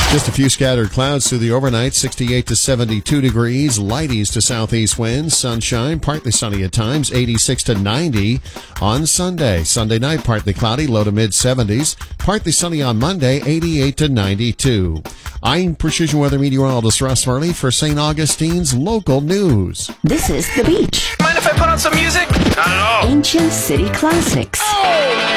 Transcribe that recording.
Just a few scattered clouds through the overnight, 68 to 72 degrees, light east to southeast winds, sunshine, partly sunny at times, 86 to 90 on Sunday. Sunday night, partly cloudy, low to mid-70s, partly sunny on Monday, 88 to 92. I'm Precision Weather Meteorologist Russ Murley for St. Augustine's local news. This is The Beach. Mind if I put on some music? Not at all. Ancient City Classics. Oh!